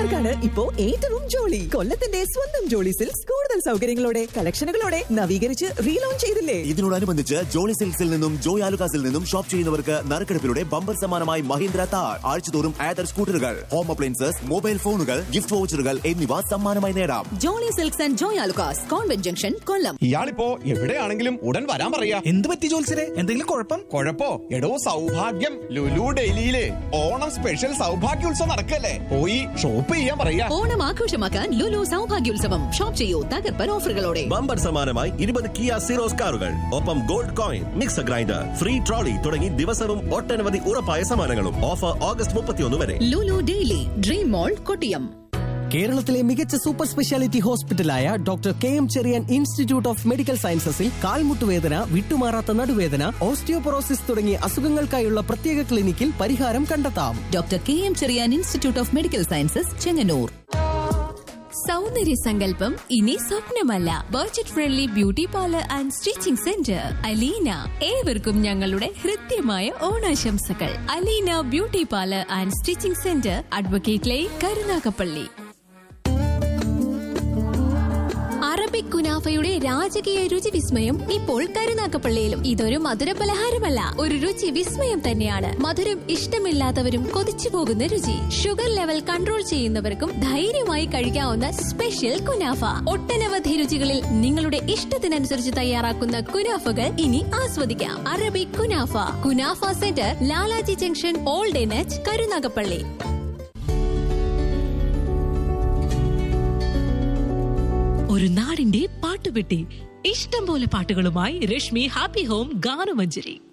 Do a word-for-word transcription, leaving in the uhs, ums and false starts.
സ്വന്തക്കാർക്കാണ് ഇപ്പോ ഏറ്റവും ജോളി. കൊല്ലത്തിന്റെ സ്വന്തം ജോളി സിൽക്സ് കൂടുതൽ സൗകര്യങ്ങളോടെ കളക്ഷനുകളോടെ നവീകരിച്ച് റീലോഞ്ച് ചെയ്തില്ലേ? ഇതിനോടനുബന്ധിച്ച് ജോളി സിൽക്സിൽ നിന്നും ജോയ് ആലുകാസിൽ നിന്നും ഷോപ്പ് ചെയ്യുന്നവർക്ക് നറുക്കെടുപ്പിലൂടെ ബമ്പർ സമ്മാനമായി മഹീന്ദ്ര താർ ആഴ്ചതോറും ആദർ സ്കൂട്ടറുകൾ, ഹോം അപ്ലയൻസസ്, മൊബൈൽ ഫോണുകൾ, ഗിഫ്റ്റ് വൗച്ചറുകൾ എന്നിവ സമ്മാനമായി നേടാം. Jolly silks and Joy Alukkas, convent junction, കൊല്ലം. ഇയാളിപ്പോ എവിടെയാണെങ്കിലും ഉടൻ വരാൻ പറയാ. എന്ത് പറ്റി ജോത്സരെ? എന്തെങ്കിലും കുഴപ്പം? കൊഴപ്പോ എടോ സൗഭാഗ്യം ലുലു ഡൽഹിയില് ഓണം സ്പെഷ്യൽ സൗഭാഗ്യോത്സവം നടക്കല്ലേ, പോയി ഷോപ്പ് ചെയ്യാൻ പറയാ. ഓണം ആഘോഷമാക്കാൻ ലുലു സൗഭാഗ്യോത്സവം. ഷോപ്പ് ചെയ്യൂ തകർപ്പൻ ഓഫറുകളോടെ. ബമ്പർ സമ്മാനമായി ഇരുപത് കിയ സീറോസ് കാറുകൾ, ഒപ്പം gold coin, mixer grinder, free trolley തുടങ്ങി ദിവസവും ഒട്ടനവധി ഉറപ്പായ സമ്മാനങ്ങളും. ഓഫർ ഓഗസ്റ്റ് മുപ്പത്തിയൊന്ന് വരെ. ലുലു ഡെയിലി ഡ്രീം മോൾ, കൊട്ടിയം. കേരളത്തിലെ മികച്ച super speciality ഹോസ്പിറ്റലായ doctor K M Cherian institute of medical സയൻസസിൽ കാൽമുട്ടുവേദന, വിട്ടുമാറാത്ത നടുവേദന, ഓസ്റ്റിയോപൊറോസിസ് തുടങ്ങിയ അസുഖങ്ങൾക്കായുള്ള പ്രത്യേക ക്ലിനിക്കിൽ പരിഹാരം കണ്ടെത്താം. Doctor K M Cherian institute of medical sciences, Chengannur. സൗന്ദര്യ സങ്കല്പം ഇനി സ്വപ്നമല്ല. Budget friendly beauty parlour and stitching centre Aleena. ഏവർക്കും ഞങ്ങളുടെ ഹൃദ്യമായ ഓണാശംസകൾ. Aleena beauty parlour and stitching centre, advocate line, Karunagappally. Arabic കുനാഫയുടെ രാജകീയ രുചി വിസ്മയം ഇപ്പോൾ കരുനാഗപ്പള്ളിയിലും. ഇതൊരു മധുര പലഹാരമല്ല, ഒരു രുചി വിസ്മയം തന്നെയാണ്. മധുരം ഇഷ്ടമില്ലാത്തവരും കൊതിച്ചു പോകുന്ന രുചി. ഷുഗർ ലെവൽ കൺട്രോൾ ചെയ്യുന്നവർക്കും ധൈര്യമായി കഴിക്കാവുന്ന സ്പെഷ്യൽ കുനാഫ. ഒട്ടനവധി രുചികളിൽ നിങ്ങളുടെ ഇഷ്ടത്തിനനുസരിച്ച് തയ്യാറാക്കുന്ന കുനാഫകൾ ഇനി ആസ്വദിക്കാം. Arabic kunafa, kunafa centre, Lalaji junction, old എനച്ച്, Karunagappally. ഒരു നാടിന്റെ പാട്ടുപെട്ടി. ഇഷ്ടം പോലെ പാട്ടുകളുമായി രശ്മി ഹാപ്പി ഹോം ഗാനമഞ്ജരി.